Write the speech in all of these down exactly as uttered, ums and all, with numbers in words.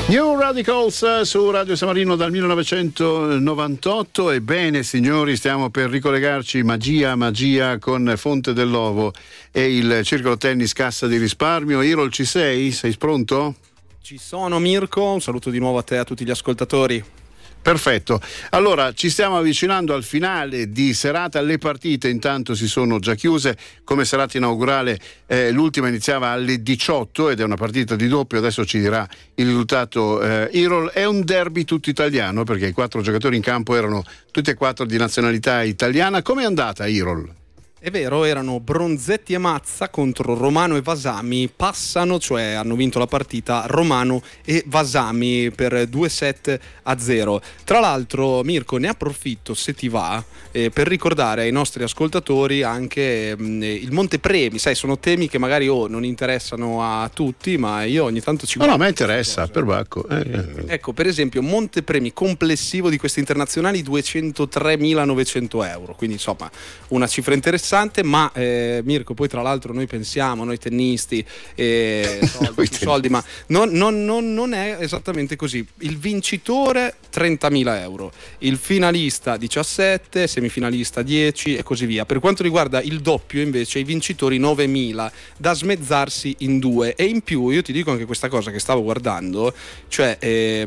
New Radicals su Radio San Marino dal millenovecentonovantotto. Ebbene signori, stiamo per ricollegarci magia magia con Fonte dell'Ovo e il Circolo Tennis Cassa di Risparmio. Irol, ci sei? Sei pronto? Ci sono, Mirko, un saluto di nuovo a te e a tutti gli ascoltatori. Perfetto, allora ci stiamo avvicinando al finale di serata, le partite intanto si sono già chiuse. Come serata inaugurale eh, l'ultima iniziava alle diciotto ed è una partita di doppio, adesso ci dirà il risultato eh, Irol. È un derby tutto italiano perché i quattro giocatori in campo erano tutti e quattro di nazionalità italiana. Come è andata, Irol? È vero, erano Bronzetti e Mazza contro Romano e Vasami. Passano, cioè hanno vinto la partita Romano e Vasami per due set a zero. Tra l'altro, Mirko, ne approfitto, se ti va, eh, per ricordare ai nostri ascoltatori anche mh, il Montepremi. Sai, sono temi che magari oh, non interessano a tutti, ma io ogni tanto ci guardo. No, no, a me interessa, per Bacco. Eh. Ecco, per esempio, Montepremi complessivo di queste internazionali duecentotremilanovecento euro. Quindi, insomma, una cifra interessante. Ma eh, Mirko, poi tra l'altro noi pensiamo, noi tennisti, eh, soldi, soldi, ma non, non, non, non è esattamente così. Il vincitore trentamila euro, il finalista diciassette, semifinalista dieci e così via. Per quanto riguarda il doppio invece i vincitori novemila, da smezzarsi in due. E in più io ti dico anche questa cosa che stavo guardando, cioè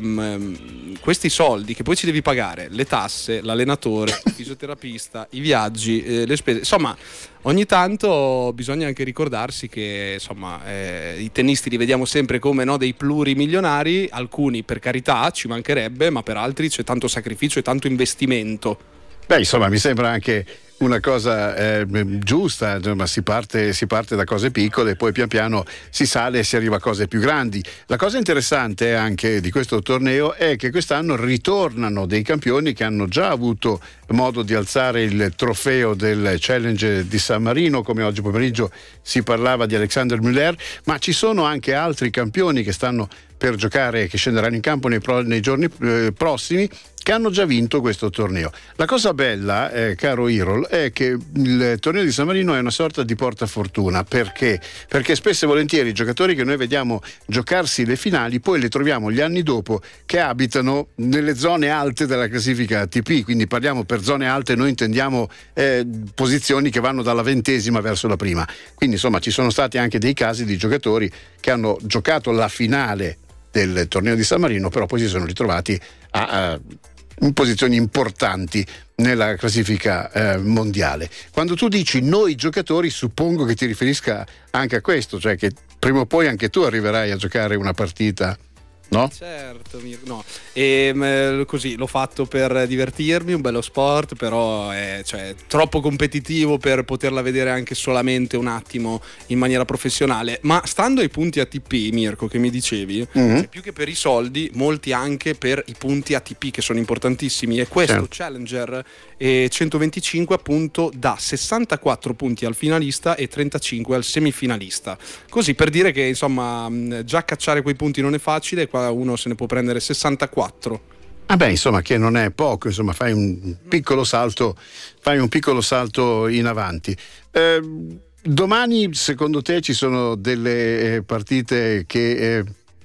ehm, questi soldi che poi ci devi pagare, le tasse, l'allenatore, il fisioterapista, i viaggi, eh, le spese, insomma ogni tanto bisogna anche ricordarsi che insomma eh, i tennisti li vediamo sempre come no, dei plurimilionari, alcuni per carità ci mancherebbe, ma per altri c'è tanto sacrificio e tanto investimento. Beh, insomma, mi sembra anche una cosa eh, giusta, ma si parte, si parte da cose piccole e poi pian piano si sale e si arriva a cose più grandi. La cosa interessante anche di questo torneo è che quest'anno ritornano dei campioni che hanno già avuto modo di alzare il trofeo del Challenge di San Marino, come oggi pomeriggio si parlava di Alexander Müller, ma ci sono anche altri campioni che stanno per giocare, che scenderanno in campo nei, pro, nei giorni eh, prossimi, che hanno già vinto questo torneo. La cosa bella, eh, caro Irol, è che il torneo di San Marino è una sorta di portafortuna. Perché? Perché spesso e volentieri i giocatori che noi vediamo giocarsi le finali poi le troviamo gli anni dopo che abitano nelle zone alte della classifica A T P, quindi parliamo per zone alte, noi intendiamo eh, posizioni che vanno dalla ventesima verso la prima. Quindi insomma ci sono stati anche dei casi di giocatori che hanno giocato la finale del torneo di San Marino, però poi si sono ritrovati a, a in posizioni importanti nella classifica eh, mondiale. Quando tu dici noi giocatori, suppongo che ti riferisca anche a questo, cioè che prima o poi anche tu arriverai a giocare una partita, no? Certo, no. E mh, così l'ho fatto per divertirmi, un bello sport, però è cioè, troppo competitivo per poterla vedere anche solamente un attimo in maniera professionale. Ma stando ai punti A T P, Mirko, che mi dicevi, mm-hmm. cioè, più che per i soldi, molti anche per i punti A T P che sono importantissimi. E questo certo. Challenger eh, centoventicinque appunto dà sessantaquattro punti al finalista e trentacinque al semifinalista. Così per dire che insomma già cacciare quei punti non è facile, qua uno se ne può prendere sessantaquattro. Ah beh, insomma, che non è poco, insomma, fai un piccolo salto, fai un piccolo salto in avanti. Eh, domani, secondo te, ci sono delle eh, partite che eh,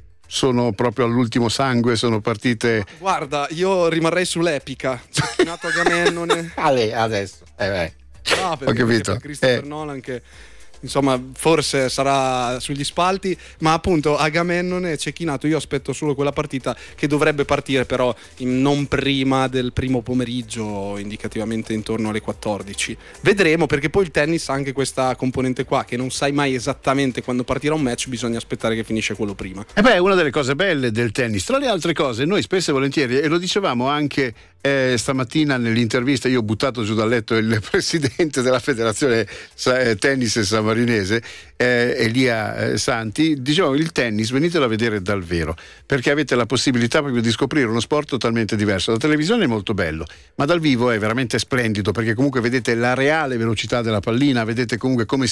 sono proprio all'ultimo sangue, sono partite... Guarda, io rimarrei sull'epica. Cecchinato Agamennone. Ale, adesso, eh beh. No, ho capito. Christopher eh. Nolan che... insomma forse sarà sugli spalti, ma appunto Agamennone e Cecchinato io aspetto solo quella partita che dovrebbe partire però in, non prima del primo pomeriggio, indicativamente intorno alle quattordici. Vedremo, perché poi il tennis ha anche questa componente qua che non sai mai esattamente quando partirà un match, bisogna aspettare che finisce quello prima. E beh, è una delle cose belle del tennis. Tra le altre cose, noi spesso e volentieri, e lo dicevamo anche eh, stamattina nell'intervista, io ho buttato giù dal letto il presidente della federazione tennis sammarinese, eh, Elia eh, Santi, dicevamo il tennis venitelo a vedere dal vero, perché avete la possibilità proprio di scoprire uno sport totalmente diverso. La televisione è molto bello, ma dal vivo è veramente splendido, perché comunque vedete la reale velocità della pallina, vedete comunque come